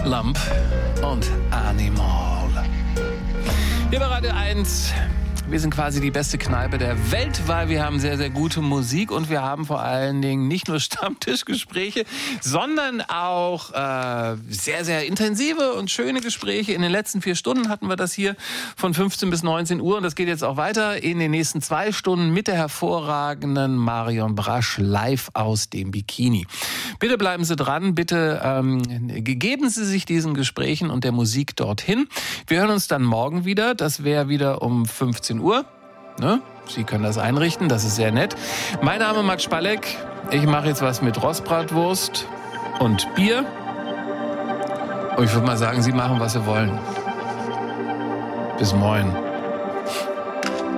Lump und Animal. Hier bei Radio 1. Wir sind quasi die beste Kneipe der Welt, weil wir haben sehr, sehr gute Musik und wir haben vor allen Dingen nicht nur Stammtischgespräche, sondern auch sehr, sehr intensive und schöne Gespräche. In den letzten 4 Stunden hatten wir das hier von 15 bis 19 Uhr und das geht jetzt auch weiter in den nächsten 2 Stunden mit der hervorragenden Marion Brasch live aus dem Bikini. Bitte bleiben Sie dran, bitte geben Sie sich diesen Gesprächen und der Musik dorthin. Wir hören uns dann morgen wieder, das wäre wieder um 15 Uhr. Ne? Sie können das einrichten, das ist sehr nett. Mein Name ist Max Spalleck. Ich mache jetzt was mit Rostbratwurst und Bier. Und ich würde mal sagen, Sie machen, was Sie wollen. Bis morgen.